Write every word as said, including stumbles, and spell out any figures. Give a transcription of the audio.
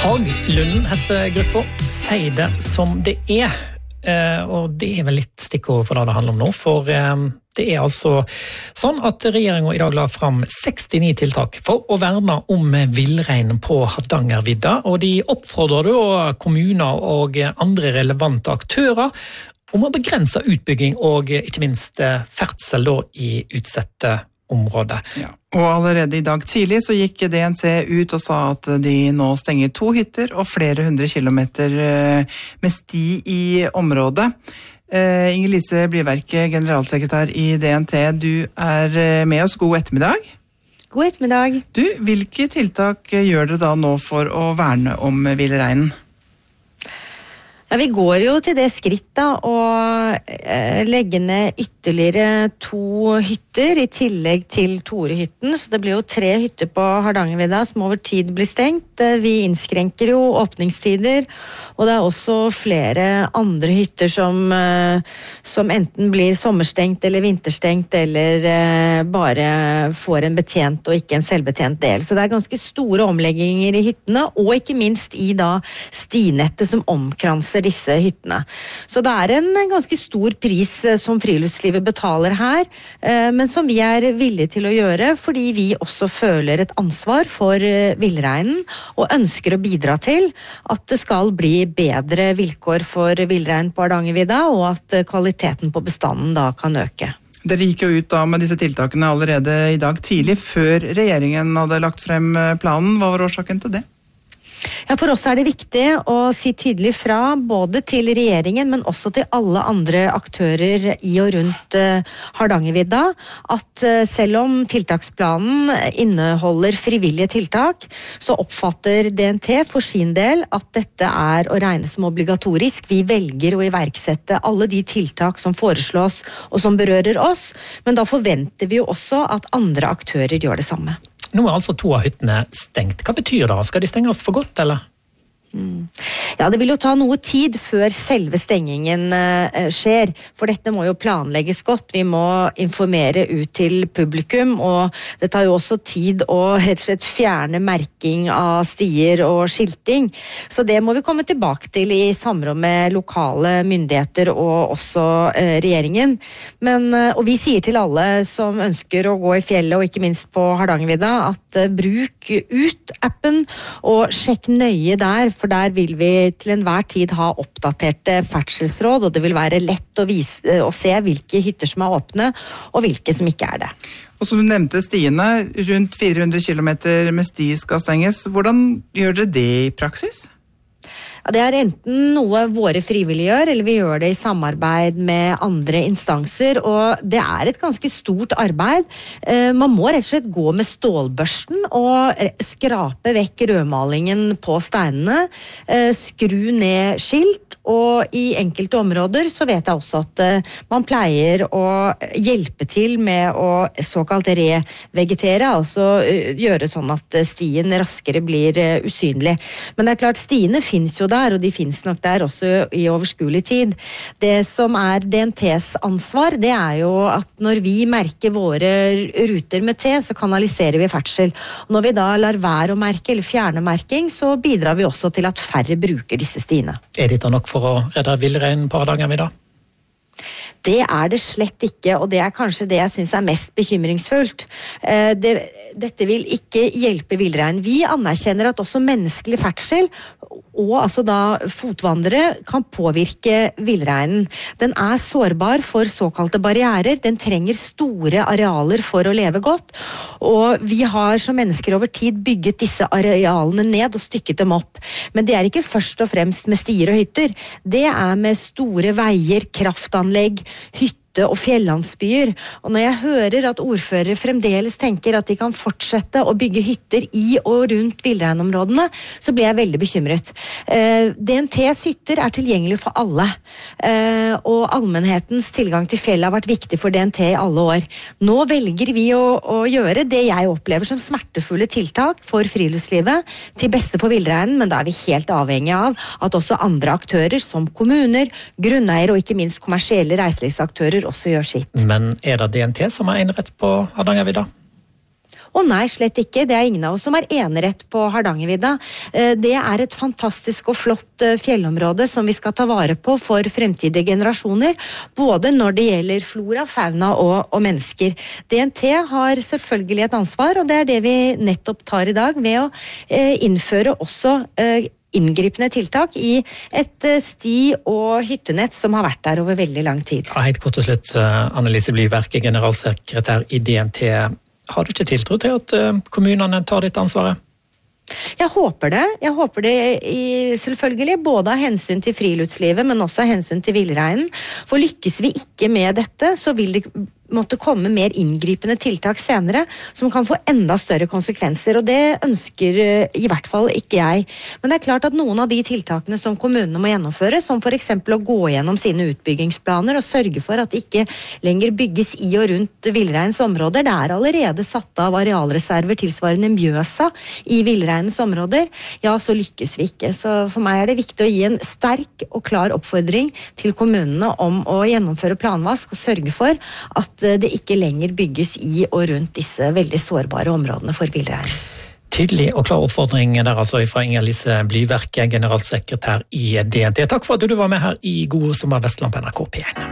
Haglund heter gruppa. Si det som det er. Eh, og det er vel litt stikkord for det det handler om nå, for eh, det er altså sånn at regjeringen i dag la fram sekstini tiltak for å verne om villreinen på Hardangervidda, og de oppfordrer da kommuner og andre relevante aktører om å begrense utbygging og ikke minst ferdsel da i utsette områder. Ja. Og allerede i dag tidlig så gikk D N T ut og sa at de nå stenger to hytter og flere hundre kilometer med sti i området. Uh, Inger-Lise Bliverke, generalsekretær i D N T, du er med oss. God ettermiddag. God ettermiddag. Du, hvilke tiltak gjør dere da nå for å verne om villreinen? Ja, vi går jo til det skritt da, å eh, legge ned ytterligere to hytter i tillegg til Torehytten, så det blir jo tre hytter på Hardangervidda som over tid blir stengt. Vi innskrenker jo åpningstider, og det er også flere andre hytter som, eh, som enten blir sommerstengt eller vinterstengt, eller eh, bare får en betjent og ikke en selvbetjent del. Så det er ganske store omlegginger i hyttene, og ikke minst i da stinettet som omkranser disse hyttene. Så det er en ganske stor pris som friluftslivet betaler her, men som vi er villige til å gjøre, fordi vi også føler et ansvar for villreinen, og ønsker å bidra til at det skal bli bedre vilkår for villreinen på Hardangervidda, og at kvaliteten på bestanden da kan øke. Dere gikk jo ut da med disse tiltakene allerede i dag tidlig, før regjeringen hadde lagt frem planen. Hva var årsaken til det? Ja, for oss er det viktig å si tydelig fra, både til regjeringen, men også til alle andre aktører i og rundt uh, Hardangervidda, at uh, selv om tiltaksplanen inneholder frivillige tiltak, så oppfatter D N T for sin del at dette er å regne som obligatorisk. Vi velger å iverksette alle de tiltak som foreslås og som berører oss, men da forventer vi jo også at andre aktører gjør det samme. Nå er altså to av hyttene stengt. Hva betyr det? Skal de stenges for godt, eller? Mm. Ja, det vil jo ta noe tid før selve stengingen uh, skjer, for dette må jo planlegges godt. Vi må informere ut til publikum, og det tar jo også tid å rett og slett fjerne merking av stier og skilting. Så det må vi komme tilbake til i samråd med lokale myndigheter og også uh, regjeringen. Men, uh, og vi sier til alle som ønsker å gå i fjellet, og ikke minst på Hardangervidda, at uh, bruk ut appen og sjekk nøye der, for der vil vi til enhver tid ha oppdaterte ferdselsråd, og det vil være lett å, vise, å se hvilke hytter som er åpne, og hvilke som ikke er det. Og som du nevnte stiene, rundt fire hundre kilometer med sti skal stenges. Hvordan gjør dere det i praksis? Ja, det er enten noe våre frivillige gjør, eller vi gjør det i samarbeid med andre instanser, og det er et ganske stort arbeid. Man må rett og slett gå med stålbørsten og skrape vekk rødmalingen på steinene, skru ned skilt, og i enkelte områder så vet jeg også at man pleier å hjelpe til med å såkalt revegetere, altså gjøre sånn at stien raskere blir usynlig. Men det er klart, stiene finnes jo der, og de finnes nok der også i overskuelig tid. Det som er D N T's ansvar, det er jo at når vi merker våre ruter med T, så kanaliserer vi ferdsel. Og når vi da lar være å merke eller fjerne merking, så bidrar vi også til at færre bruker disse stiene. Er dette nok for å redde villreinen på Hardangervidda? Det er det slett ikke, og det er kanskje det jeg synes er mest bekymringsfullt. Det, dette vil ikke hjelpe villreinen. Vi anerkjenner at også menneskelig ferdsel, og altså da fotvandrere, kan påvirke villreinen. Den er sårbar for såkalte barrierer, den trenger store arealer for å leve godt, og vi har som mennesker over tid bygget disse arealene ned og stykket dem opp. Men det er ikke først og fremst med stier og hytter, det er med store veier, kraftanlegg, hytter og fjellandsbyer. Og når jeg hører at ordførere fremdeles tenker at de kan fortsette å bygge hytter i og rundt villreinområdene, så blir jeg veldig bekymret. Eh, D N T's hytter er tilgjengelig for alle, eh, og allmennhetens tilgang til fjellet har vært viktig for D N T i alle år. Nå velger vi å, å gjøre det jeg opplever som smertefulle tiltak for friluftslivet til beste for villreinen, men da er vi helt avhengige av at også andre aktører som kommuner, grunneier og ikke minst kommersielle reiselivsaktører også gjør sitt. Men er det D N T som er innrett på Hardangervidda? Og nei, slett ikke. Det er ingen av oss som har enerett på Hardangervidda. Det er et fantastisk og flott fjellområde som vi skal ta vare på for fremtidige generasjoner, både når det gjelder flora, fauna og, og mennesker. D N T har selvfølgelig et ansvar, og det er det vi nettopp tar i dag ved å eh, innføre også eh, inngripende tiltak i et eh, sti- og hyttenett som har vært der over veldig lang tid. Ja, helt kort til slutt, Annelise Blyverk, generalsekretær i D N T. Har du ikke tiltro til at kommunene tar ditt ansvaret? Jeg håper det. Jeg håper det i, selvfølgelig både av hensyn til friluftslivet, men også av hensyn til villreinen. For lykkes vi ikke med dette, så vil det måtte komme mer inngripende tiltak senere, som kan få enda større konsekvenser, og det ønsker i hvert fall ikke jeg. Men det er klart at noen av de tiltakene som kommunene må gjennomføre, som for eksempel å gå gjennom sine utbyggingsplaner og sørge for at det ikke lenger bygges i og rundt villreinens områder, det er allerede satt av arealreserver tilsvarende Mjøsa i villreinens områder, ja, så lykkes vi ikke. Så for meg er det viktig å gi en sterk og klar oppfordring til kommunene om å gjennomføre planvask og sørge for at det ikke lenger bygges i og rundt disse veldig sårbare områdene for villrein. Tydelig og klar oppfordring der altså fra Inger-Lise Blyverk, generalsekretær i D N T. Takk for at du var med her i God sommer Vestland på N R K P en.